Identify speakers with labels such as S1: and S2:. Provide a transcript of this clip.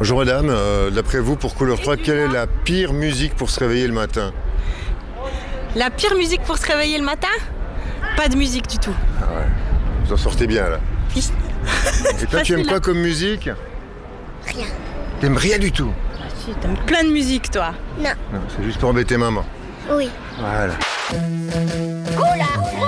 S1: Bonjour madame, d'après vous, pour Couleur 3, quelle est la pire musique pour se réveiller le matin?
S2: La pire musique pour se réveiller le matin? Pas de musique du tout.
S1: Ah ouais, vous en sortez bien là.
S2: Oui.
S1: Et toi, tu aimes quoi comme musique?
S3: Rien.
S1: T'aimes rien du tout?
S2: Ah si, t'aimes plein de musique toi.
S3: Non.
S1: Non, c'est juste pour embêter maman.
S3: Oui.
S1: Voilà.
S3: Couleur